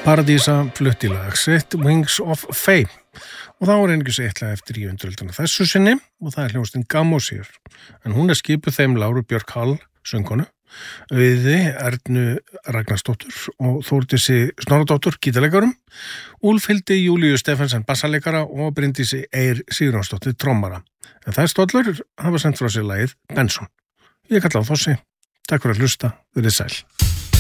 Paradísa flutti lag sitt Wings of Fame og þá einungis eitt lag eftir í undiröldina þessu sinni og það hljómsveitin Gammósíur en hún skipuð þeim Láru Björk Hall söngkonu, Auði Ernu Ragnarsdóttur og Þórdísi Snorradóttur gítarleikarum, Úlfhildi Júlíu Stefensen bassaleikara og Bryndísi Eir Sigurjónsdóttir trommara. En þær stóllur hafa sendt frá sér lagið Benson. Ég kalla á Þossi. Takk fyrir að hlusta, verið sæl.